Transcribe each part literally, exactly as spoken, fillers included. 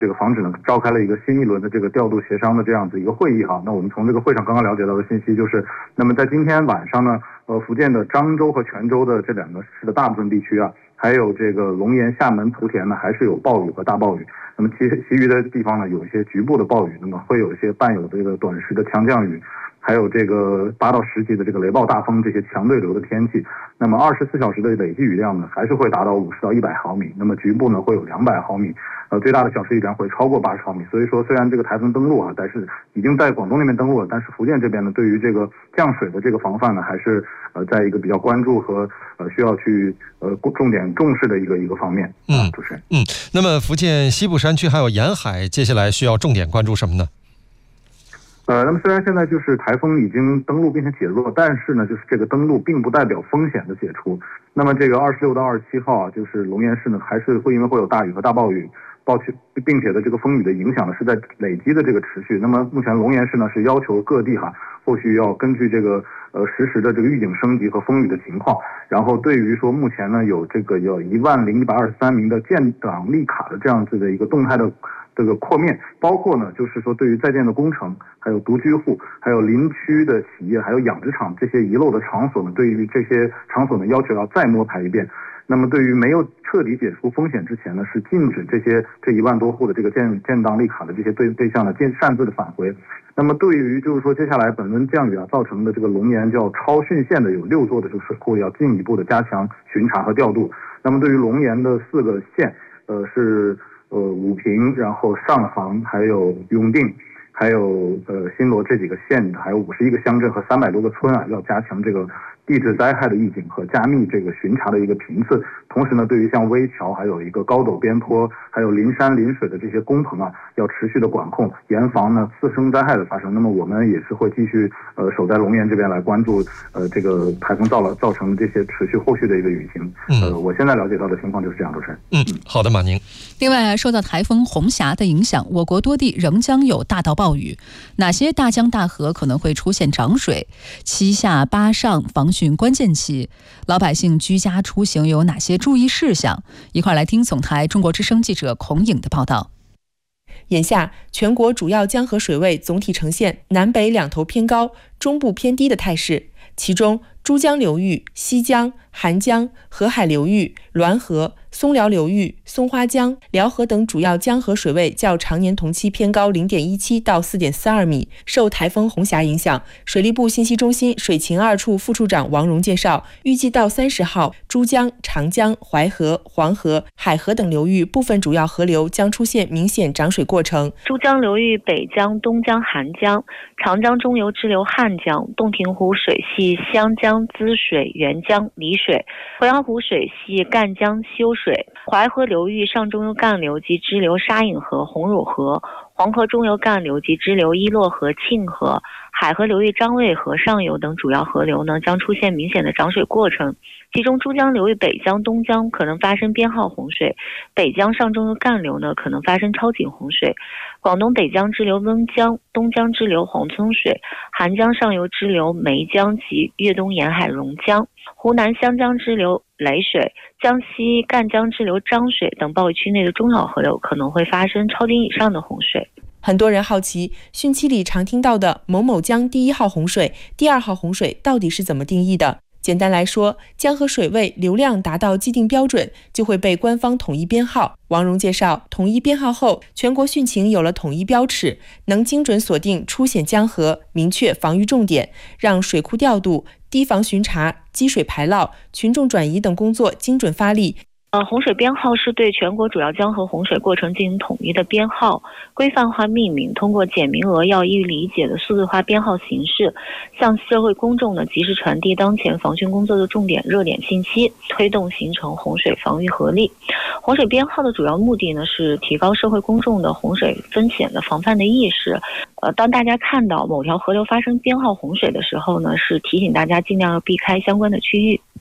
这个防止呢召开了一个新一轮的这个调度协商的这样子一个会议哈。那我们从这个会上刚刚了解到的信息就是，那么在今天晚上呢，呃，福建的漳州和泉州的这两个市的大部分地区啊，还有这个龙岩、厦门、莆田呢，还是有暴雨和大暴雨。那么其其余的地方呢，有一些局部的暴雨，那么会有一些伴有这个短时的强降雨。还有这个八到十级的这个雷暴大风，这些强对流的天气，那么二十四小时的累计雨量呢，还是会达到五十到一百毫米，那么局部呢会有两百毫米，呃，最大的小时雨量会超过八十毫米。所以说，虽然这个台风登陆啊，但是已经在广东那边登陆了，但是福建这边呢，对于这个降水的这个防范呢，还是呃在一个比较关注和呃需要去呃重点重视的一个一个方面。 嗯， 主持人。 嗯，那么福建西部山区还有沿海，接下来需要重点关注什么呢？ 呃，那么虽然现在就是台风已经登陆并且解弱，但是呢，就是这个登陆并不代表风险的解除。那么这个二十六到二十七号啊，就是龙岩市呢，还是会因为会有大雨和大暴雨，暴雨，并且的这个风雨的影响呢是在累积的这个持续。那么目前龙岩市呢是要求各地哈，后续要根据这个呃实时的这个预警升级和风雨的情况，然后对于说目前呢有这个有一万零一百二十三名的建档立卡的这样子的一个动态的这个扩面，包括呢就是说对于在建的工程，还有独居户，还有林区的企业，还有养殖场这些遗漏的场所呢，对于这些场所呢要求要再摸排一遍。那么对于没有彻底解除风险之前呢，是禁止这些这一万多户的这个建建档立卡的这些对对象呢建擅自的返回。那么对于就是说接下来本轮降雨啊造成的这个龙岩叫超汛线的有六座的这个水库要进一步的加强巡查和调度。那么对于龙岩的四个县，呃是呃武平，然后上杭，还有永定，还有呃新罗这几个县，还有五十一个乡镇和三百多个村啊，要加强这个地质灾害的预警和加密这个巡查的一个频次。同时呢，对于像危桥，还有一个高陡边坡，还有临山临水的这些工棚啊，要持续的管控，严防呢次生灾害的发生。那么我们也是会继续呃守在龙岩这边来关注呃这个台风造了造成的这些持续后续的一个雨情。呃，我现在了解到的情况就是这样，主持人。 嗯，好的，马宁。 另外，受到台风红霞的影响，我国多地仍将有大到暴雨。哪些大江大河可能会出现涨水？七下八上防汛关键期，老百姓居家出行有哪些注意事项？一块来听总台中国之声记者孔颖的报道。 眼下，全国主要江河水位总体呈现南北两头偏高、中部偏低的态势。其中，珠江流域、西江、韩江、河海流域、滦河、松辽流域、松花江、辽河等主要江河水位较常年同期偏高 零点一七 到 四点四二米。受台风红霞影响，水利部信息中心水情二处副处长王荣介绍，预计到三十号，珠江、长江、淮河、黄河、海河等流域部分主要河流将出现明显涨水过程。 珠江流域北江、东江、韩江，长江中游支流汉江、洞庭湖水系湘江滋水、沅江离水，鄱阳湖水系赣江修水，淮河流域上中游干流及支流沙隐河、红乳河，黄河中游干流及支流伊洛河、庆河，海河流域张卫河上游等主要河流呢将出现明显的涨水过程。其中珠江流域北江、东江可能发生编号洪水，北江上中游干流呢可能发生超警洪水。广东北江支流温江、东江支流黄村水，韩江上游支流梅江及粤东沿海榕江，湖南湘江支流雷水，江西赣江支流漳水等暴雨区内的中小河流可能会发生超警以上的洪水。 很多人好奇，汛期里常听到的某某江第一号洪水、第二号洪水到底是怎么定义的？简单来说，江河水位流量达到既定标准，就会被官方统一编号。王荣介绍，统一编号后，全国汛情有了统一标尺，能精准锁定出险江河，明确防御重点，让水库调度、堤防巡查、积水排涝、群众转移等工作精准发力。 呃，洪水编号是对全国主要江河洪水过程进行统一的编号，规范化命名，通过简明扼要、易于理解的数字化编号形式，向社会公众呢及时传递当前防汛工作的重点热点信息，推动形成洪水防御合力。洪水编号的主要目的呢是提高社会公众的洪水风险的防范的意识。呃，当大家看到某条河流发生编号洪水的时候呢，是提醒大家尽量要避开相关的区域。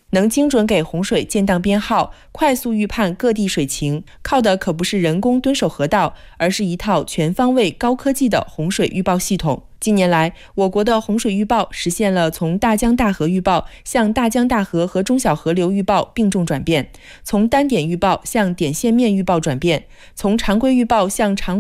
能精准给洪水建档编号，快速预判各地水情，靠的可不是人工蹲守河道，而是一套全方位高科技的洪水预报系统。近年来，我国的洪水预报实现了从大江大河预报向大江大河和中小河流预报并重转变，从单点预报向点线面预报转变，从常规预报向常